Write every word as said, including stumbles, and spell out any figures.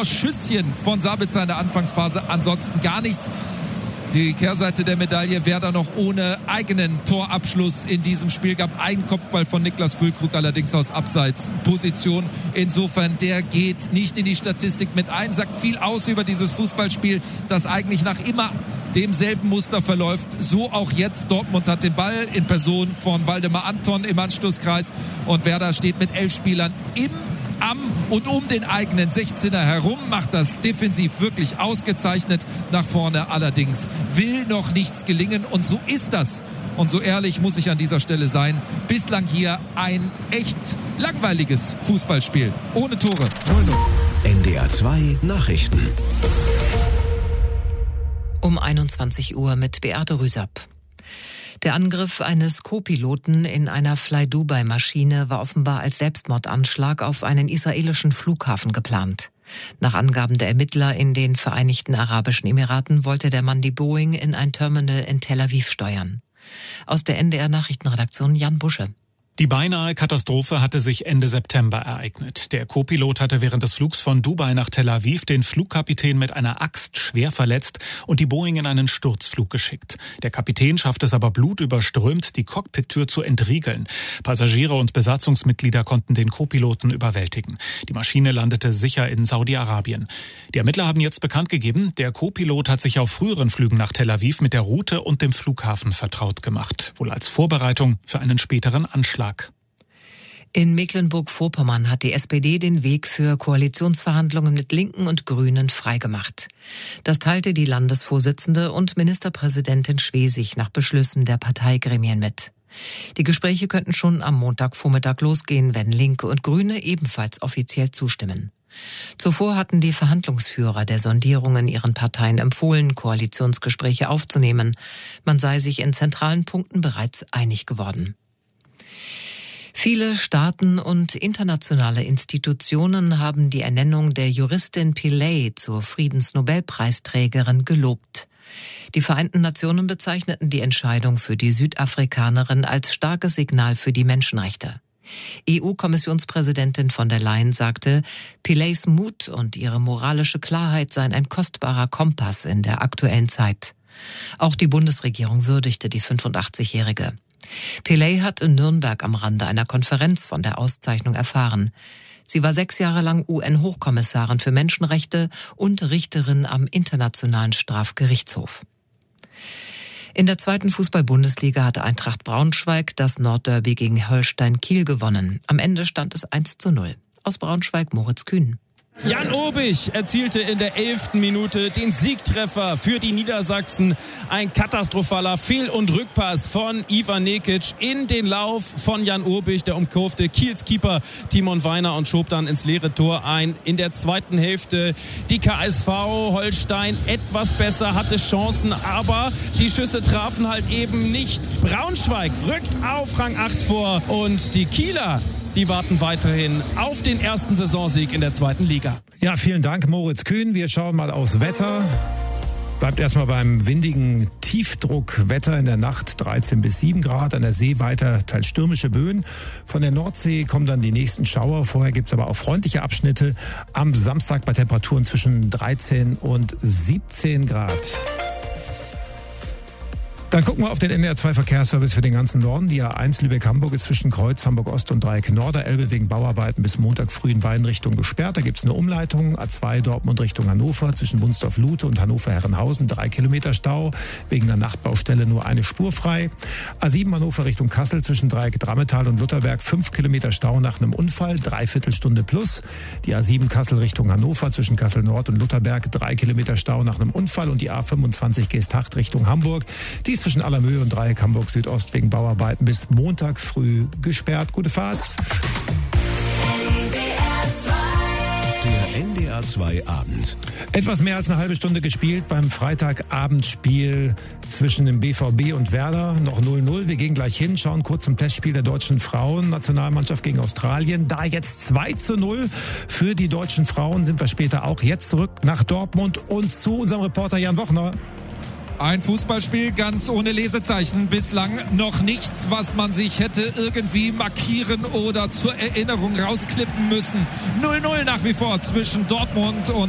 Torschüsschen von Sabitzer in der Anfangsphase. Ansonsten gar nichts. Die Kehrseite der Medaille, Werder noch ohne eigenen Torabschluss in diesem Spiel. Gab einen Kopfball von Niklas Füllkrug, allerdings aus Abseitsposition. Insofern, der geht nicht in die Statistik mit ein. Sagt viel aus über dieses Fußballspiel, das eigentlich nach immer demselben Muster verläuft. So auch jetzt. Dortmund hat den Ball in Person von Waldemar Anton im Anstoßkreis. Und Werder steht mit elf Spielern im am und um den eigenen sechzehner herum, macht das defensiv wirklich ausgezeichnet. Nach vorne allerdings will noch nichts gelingen und so ist das. Und so ehrlich muss ich an dieser Stelle sein. Bislang hier ein echt langweiliges Fußballspiel. Ohne Tore. null null. N D R zwei Nachrichten. Um einundzwanzig Uhr mit Beate Rüsapp. Der Angriff eines Co-Piloten in einer Fly-Dubai-Maschine war offenbar als Selbstmordanschlag auf einen israelischen Flughafen geplant. Nach Angaben der Ermittler in den Vereinigten Arabischen Emiraten wollte der Mann die Boeing in ein Terminal in Tel Aviv steuern. Aus der N D R-Nachrichtenredaktion Jan Busche. Die beinahe Katastrophe hatte sich Ende September ereignet. Der Co-Pilot hatte während des Flugs von Dubai nach Tel Aviv den Flugkapitän mit einer Axt schwer verletzt und die Boeing in einen Sturzflug geschickt. Der Kapitän schaffte es aber blutüberströmt, die Cockpittür zu entriegeln. Passagiere und Besatzungsmitglieder konnten den Co-Piloten überwältigen. Die Maschine landete sicher in Saudi-Arabien. Die Ermittler haben jetzt bekannt gegeben, der Co-Pilot hat sich auf früheren Flügen nach Tel Aviv mit der Route und dem Flughafen vertraut gemacht. Wohl als Vorbereitung für einen späteren Anschlag. In Mecklenburg-Vorpommern hat die S P D den Weg für Koalitionsverhandlungen mit Linken und Grünen freigemacht. Das teilte die Landesvorsitzende und Ministerpräsidentin Schwesig nach Beschlüssen der Parteigremien mit. Die Gespräche könnten schon am Montagvormittag losgehen, wenn Linke und Grüne ebenfalls offiziell zustimmen. Zuvor hatten die Verhandlungsführer der Sondierungen ihren Parteien empfohlen, Koalitionsgespräche aufzunehmen. Man sei sich in zentralen Punkten bereits einig geworden. Viele Staaten und internationale Institutionen haben die Ernennung der Juristin Pillay zur Friedensnobelpreisträgerin gelobt. Die Vereinten Nationen bezeichneten die Entscheidung für die Südafrikanerin als starkes Signal für die Menschenrechte. E U-Kommissionspräsidentin von der Leyen sagte, Pillays Mut und ihre moralische Klarheit seien ein kostbarer Kompass in der aktuellen Zeit. Auch die Bundesregierung würdigte die fünfundachtzigjährige. Pillay hat in Nürnberg am Rande einer Konferenz von der Auszeichnung erfahren. Sie war sechs Jahre lang U N-Hochkommissarin für Menschenrechte und Richterin am Internationalen Strafgerichtshof. In der zweiten Fußball-Bundesliga hatte Eintracht Braunschweig das Nordderby gegen Holstein Kiel gewonnen. Am Ende stand es eins zu null. Aus Braunschweig Moritz Kühn. Jan Obich erzielte in der elften Minute den Siegtreffer für die Niedersachsen. Ein katastrophaler Fehl- und Rückpass von Ivan Nekic in den Lauf von Jan Obich. Der umkurfte Kiels Keeper Timon Weiner und schob dann ins leere Tor ein. In der zweiten Hälfte die K S V Holstein etwas besser, hatte Chancen, aber die Schüsse trafen halt eben nicht. Braunschweig rückt auf Rang acht vor und die Kieler, die warten weiterhin auf den ersten Saisonsieg in der zweiten Liga. Ja, vielen Dank, Moritz Kühn. Wir schauen mal aufs Wetter. Bleibt erstmal beim windigen Tiefdruckwetter in der Nacht, dreizehn bis sieben Grad. An der See weiter teils stürmische Böen. Von der Nordsee kommen dann die nächsten Schauer. Vorher gibt es aber auch freundliche Abschnitte. Am Samstag bei Temperaturen zwischen dreizehn und siebzehn Grad. Dann gucken wir auf den N D R zwei Verkehrsservice für den ganzen Norden. Die A eins Lübeck-Hamburg ist zwischen Kreuz, Hamburg-Ost und Dreieck Norderelbe wegen Bauarbeiten bis Montag früh in beiden Richtungen gesperrt. Da gibt es eine Umleitung. A zwei Dortmund Richtung Hannover zwischen Wunsdorf-Lute und Hannover-Herrenhausen. Drei Kilometer Stau. Wegen der Nachtbaustelle nur eine Spur frei. A sieben Hannover Richtung Kassel zwischen Dreieck Drammetal und Lutherberg. Fünf Kilometer Stau nach einem Unfall. Dreiviertelstunde plus. Die A sieben Kassel Richtung Hannover zwischen Kassel Nord und Lutherberg. Drei Kilometer Stau nach einem Unfall. Und die A fünfundzwanzig Geesthacht Richtung Hamburg. Die ist zwischen Allermöhe und Dreieck Hamburg Südost wegen Bauarbeiten bis Montag früh gesperrt. Gute Fahrt. Der N D R zwei Abend. Etwas mehr als eine halbe Stunde gespielt beim Freitagabendspiel zwischen dem B V B und Werder. Noch null null. Wir gehen gleich hin, schauen kurz zum Testspiel der deutschen Frauen-Nationalmannschaft gegen Australien. Da jetzt zwei zu null für die deutschen Frauen, sind wir später auch jetzt zurück nach Dortmund und zu unserem Reporter Jan Wochner. Ein Fußballspiel ganz ohne Lesezeichen. Bislang noch nichts, was man sich hätte irgendwie markieren oder zur Erinnerung rausklippen müssen. null null nach wie vor zwischen Dortmund und